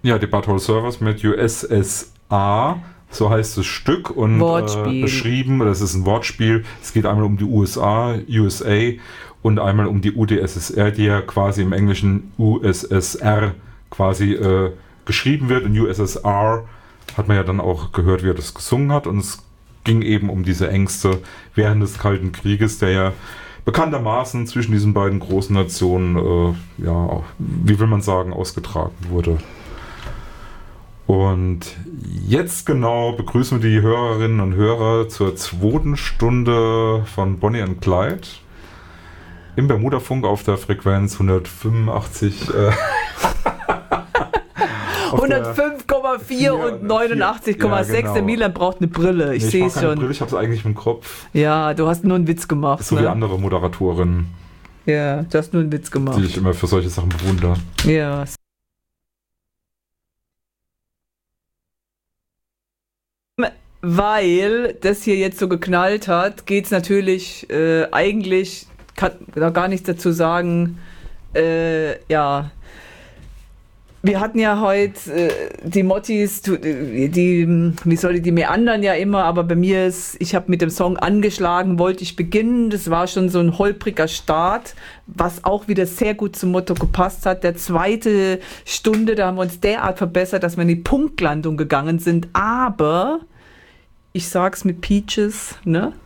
Ja, die Butthole Surfers mit USSA, so heißt das Stück, und beschrieben, das ist ein Wortspiel. Es geht einmal um die USA, USA, und einmal um die UdSSR, die ja quasi im Englischen USSR quasi geschrieben wird, und USSR hat man ja dann auch gehört, wie er das gesungen hat, und es ging eben um diese Ängste während des Kalten Krieges, der ja bekanntermaßen zwischen diesen beiden großen Nationen, wie will man sagen, ausgetragen wurde. Und jetzt genau begrüßen wir die Hörerinnen und Hörer zur 2. Stunde von Bonnie and Clyde im Bermuda-Funk auf der Frequenz 185. 105,4 und 89,6. Genau. Der Milan braucht eine Brille. Ich sehe es schon. Brille, ich habe es eigentlich im Kopf. Ja, du hast nur einen Witz gemacht. So wie andere Moderatorinnen. Ja, du hast nur einen Witz gemacht. Die ich immer für solche Sachen bewundere. Ja. Weil das hier jetzt so geknallt hat, geht es natürlich eigentlich, kann da gar nichts dazu sagen, wir hatten ja heute die Mottis, die meandern ja immer, aber bei mir ich habe mit dem Song angeschlagen, wollte ich beginnen, das war schon so ein holpriger Start, was auch wieder sehr gut zum Motto gepasst hat. Der 2. Stunde, da haben wir uns derart verbessert, dass wir in die Punktlandung gegangen sind, aber ich sag's mit Peaches, ne?